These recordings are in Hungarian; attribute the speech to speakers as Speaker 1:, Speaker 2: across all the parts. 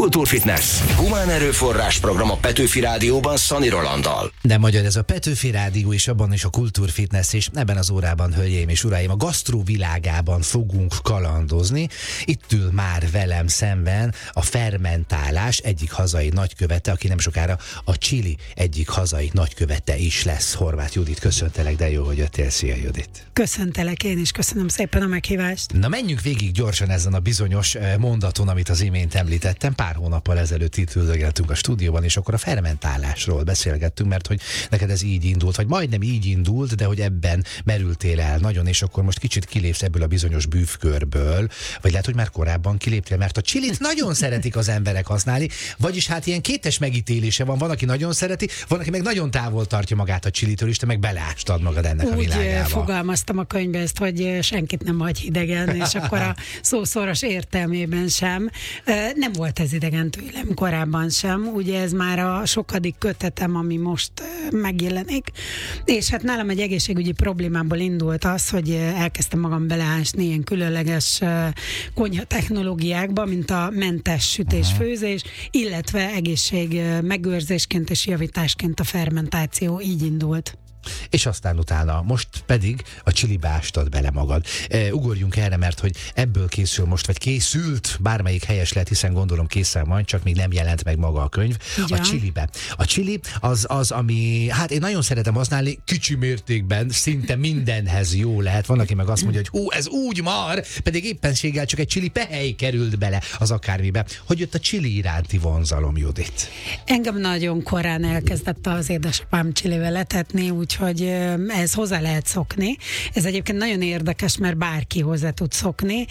Speaker 1: Kultúrfitness. Humán erőforrás program a Petőfi Rádióban Szani Rolanddal.
Speaker 2: De magyar ez a Petőfi Rádió, és abban is a Kultúrfitness, és ebben az órában, hölgyeim és uraim, a gasztró világában fogunk kalandozni. Itt ül már velem szemben a fermentálás egyik hazai nagykövete, aki nem sokára a chili egyik hazai nagykövete is lesz. Horváth Judit, köszöntelek, de jó, hogy jöttél. Szia, Judit!
Speaker 3: Köszöntelek én is, köszönöm szépen a meghívást.
Speaker 2: Na, menjünk végig gyorsan ezen a bizonyos mondaton, amit az imént említettem. Pár hónappal ezelőtt itt üldögeltünk a stúdióban, és akkor a fermentálásról beszélgettünk, mert hogy neked ez így indult, vagy majdnem így indult, de hogy ebben merültél el nagyon, és akkor most kicsit kilépsz ebből a bizonyos bűvkörből, vagy lehet, hogy már korábban kiléptél, mert a chilit nagyon szeretik az emberek használni, vagyis hát ilyen kétes megítélése van, aki nagyon szereti, van, aki meg nagyon távol tartja magát a chilitől, és te meg beleástad magad ennek a világába.
Speaker 3: Úgy fogalmaztam a könyvbe ezt, hogy senkit nem hagy hidegen, és akkor a szószoros értelmében sem. Nem volt ez idegen tőlem korábban sem, ugye ez már a sokadik kötetem, ami most megjelenik, és hát nálam egy egészségügyi problémából indult az, hogy elkezdtem magam beleásni ilyen különleges konyha technológiákba, mint a mentes sütés-főzés, illetve egészség megőrzésként és javításként a fermentáció, így indult.
Speaker 2: És aztán utána, most pedig a chilibe ástad bele magad. Ugorjunk erre, mert hogy ebből készül most, vagy készült, bármelyik helyes lehet, hiszen gondolom készen van, csak még nem jelent meg maga a könyv. Igen. A chilibe. A chili az, ami, hát én nagyon szeretem használni, kicsi mértékben, szinte mindenhez jó lehet. Van, aki meg azt mondja, hogy ez úgy mar, pedig éppenséggel csak egy chili pehely került bele az akármibe. Hogy jött a chili iránti vonzalom, Judit?
Speaker 3: Engem nagyon korán elkezdett az édesapám chilivel etetni, úgyhogy ez hozzá lehet szokni. Ez egyébként nagyon érdekes, mert bárki hozzá tud szokni,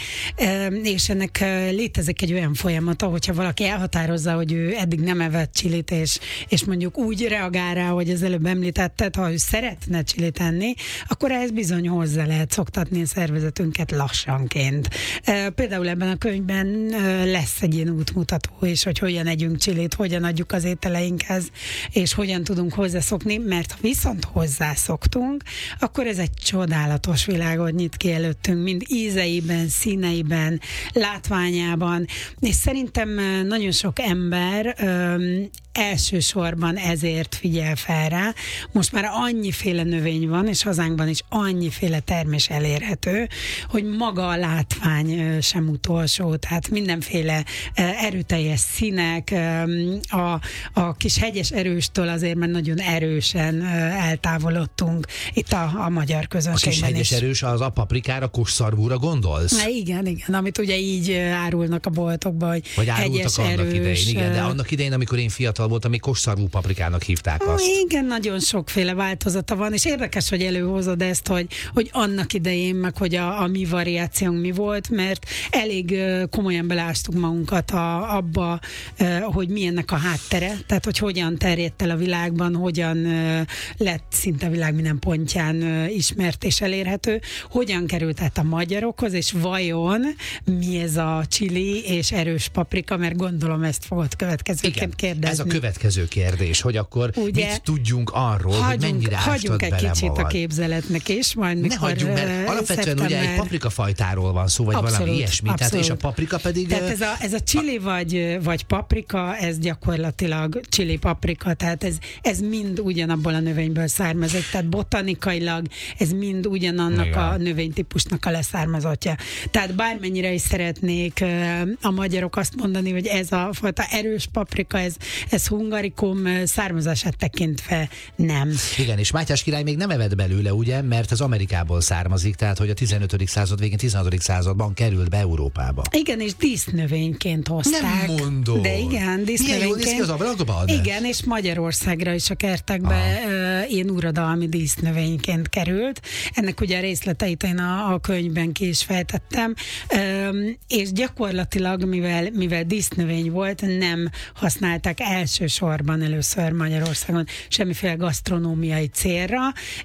Speaker 3: és ennek létezik egy olyan folyamata, hogyha valaki elhatározza, hogy ő eddig nem evett csilit, és mondjuk úgy reagál rá, hogy az előbb említetted, ha ő szeretne csilit enni, akkor ehhez bizony hozzá lehet szoktatni a szervezetünket lassanként. Például ebben a könyvben lesz egy ilyen útmutató is, hogy hogyan együnk csilit, hogyan adjuk az ételeinkhez, és hogyan tudunk hozzászokni, mert ha viszont hozzászoktunk, akkor ez egy csodálatos világot nyit ki előttünk, mind ízeiben, színeiben, látványában, és szerintem nagyon sok ember elsősorban ezért figyel fel rá. Most már annyiféle növény van, és hazánkban is annyiféle termés elérhető, hogy maga a látvány sem utolsó, tehát mindenféle erőteljes színek, a kis hegyes erőstől azért már nagyon erősen eltávolodtunk itt a magyar közönségben.
Speaker 2: A kis hegyes erős, az a paprikára, kosszarvúra gondolsz?
Speaker 3: Igen, amit ugye így árulnak a boltokban, hogy
Speaker 2: vagy árultak
Speaker 3: hegyes
Speaker 2: annak
Speaker 3: erős.
Speaker 2: Idején, igen, de annak idején, amikor én fiatal voltam, még kosszarvú paprikának hívták azt.
Speaker 3: Igen, nagyon sokféle változata van, és érdekes, hogy előhozod ezt, hogy annak idején, meg hogy a mi variációnk mi volt, mert elég komolyan beleástuk magunkat abba, hogy mi ennek a háttere, tehát hogy hogyan terjedt el a világban, hogyan lett szinte a világ minden pontján ismert és elérhető, hogyan került át a magyarokhoz, és vajon mi ez a chili és erős paprika, mert gondolom ezt fogod következőként kérdezni.
Speaker 2: Ez a következő kérdés, hogy akkor ugye, mit tudjunk arról, hogy mennyire ástad
Speaker 3: hagyjunk egy
Speaker 2: bele
Speaker 3: kicsit
Speaker 2: magad.
Speaker 3: A képzeletnek is, majd mikor
Speaker 2: ne hagyjunk, mert alapvetően ugye egy paprikafajtáról van szó, vagy abszolút, valami ilyesmi, tehát, és a paprika pedig...
Speaker 3: Tehát ez a chili vagy paprika, ez gyakorlatilag chili paprika, tehát ez mind ugyanabból a növényből származik, tehát botanikailag ez mind ugyanannak a növénytípusnak a leszármazottja. Tehát bármennyire is szeretnék a magyarok azt mondani, hogy ez a fajta erős paprika, ez hungarikum származását tekintve nem.
Speaker 2: Igen, és Mátyás király még nem evett belőle, ugye, mert az Amerikából származik, tehát hogy a 15. század végén, 16. században került be Európába.
Speaker 3: Igen, és dísznövényként hozták.
Speaker 2: Nem mondod.
Speaker 3: De igen, dísznövényként.
Speaker 2: Milyen jól néz ki az ablakban?
Speaker 3: Igen, és Magyarországra is a kertekbe ilyen uradalmi dísznövényként került. Ennek ugye a részleteit én a könyvben ki is fejtettem, és gyakorlatilag, mivel dísznövény volt, nem használták elsősorban először Magyarországon semmiféle gasztronómiai célra,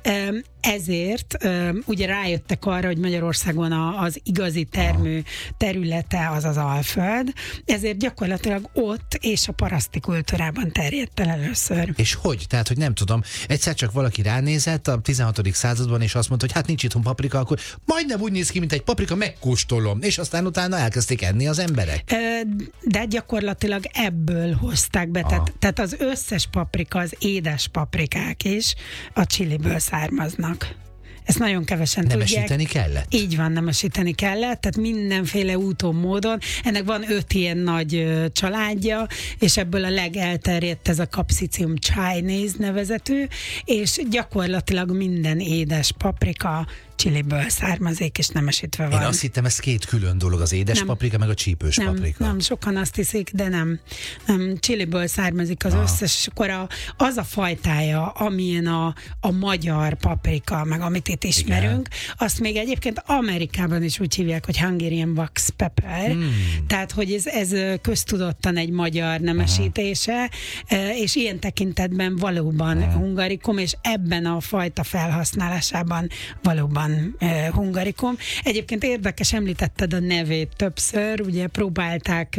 Speaker 3: ezért ugye rájöttek arra, hogy Magyarországon az igazi termő területe az az Alföld, ezért gyakorlatilag ott és a paraszti kultúrában terjedt el először.
Speaker 2: És hogy? Tehát, hogy nem tudom, egyszer egyszer csak valaki ránézett a 16. században, és azt mondta, hogy hát nincs itthon paprika, akkor majdnem úgy néz ki, mint egy paprika, megkóstolom, és aztán utána elkezdték enni az emberek.
Speaker 3: De gyakorlatilag ebből hozták be, tehát az összes paprika, az édes paprikák is a chiliből származnak. Ezt nagyon kevesen
Speaker 2: nemesíteni
Speaker 3: tudják.
Speaker 2: Kellett?
Speaker 3: Így van, nemesíteni kellett, tehát mindenféle úton, módon. Ennek van 5 ilyen nagy családja, és ebből a legelterjedt ez a Capsicum Chinese nevezetű, és gyakorlatilag minden édes paprika chiliből származik, és nemesítve van.
Speaker 2: Én azt hittem, ez 2 külön dolog, az édes paprika, meg a csípős paprika.
Speaker 3: Nem, sokan azt hiszik, de nem. Chiliből származik az összes, és akkor az a fajtája, amilyen a magyar paprika, meg amit itt ismerünk, azt még egyébként Amerikában is úgy hívják, hogy Hungarian wax pepper, tehát, hogy ez köztudottan egy magyar nemesítése, és ilyen tekintetben valóban hungarikum, és ebben a fajta felhasználásában valóban hungarikum. Egyébként érdekes, említetted a nevét többször, ugye próbálták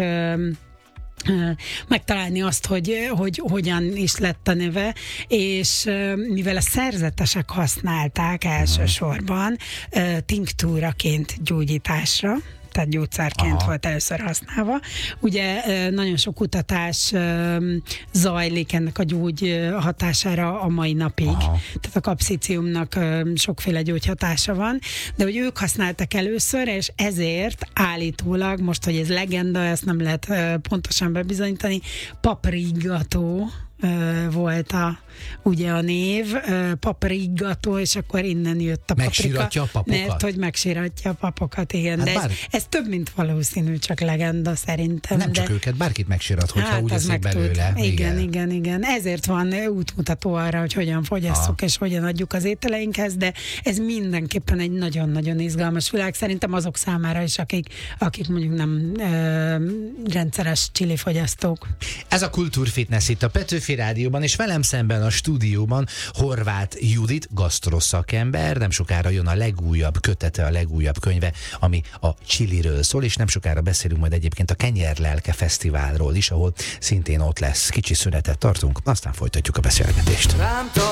Speaker 3: megtalálni azt, hogy hogyan is lett a neve, és mivel a szerzetesek használták elsősorban tinktúraként gyógyításra, tehát gyógyszerként volt először használva. Ugye nagyon sok kutatás zajlik ennek a gyógy hatására a mai napig. Tehát a kapsziciumnak sokféle gyógyhatása van, de hogy ők használtak először, és ezért állítólag, most, hogy ez legenda, ezt nem lehet pontosan bebizonyítani, paprigató volt ugye a név, paprigató, és akkor innen jött a paprika.
Speaker 2: Megsíratja a papokat?
Speaker 3: Mert hogy megsíratja a papokat, igen. Hát de ez több, mint valószínű, csak legenda szerintem.
Speaker 2: Nem csak őket, bárkit megsírat, hogyha úgy eszik belőle.
Speaker 3: Igen. Ezért van útmutató arra, hogy hogyan fogyasszuk, és hogyan adjuk az ételeinkhez, de ez mindenképpen egy nagyon-nagyon izgalmas világ. Szerintem azok számára is, akik mondjuk nem rendszeres chili fogyasztók.
Speaker 2: Ez a Kultúrfitness itt a Petőfi Rádióban, és velem szemben a stúdióban Horváth Judit, gasztroszakember. Nem sokára jön a legújabb kötete, a legújabb könyve, ami a chiliről szól, és nem sokára beszélünk majd egyébként a Kenyérlelke Fesztiválról is, ahol szintén ott lesz. Kicsi szünetet tartunk, aztán folytatjuk a beszélgetést.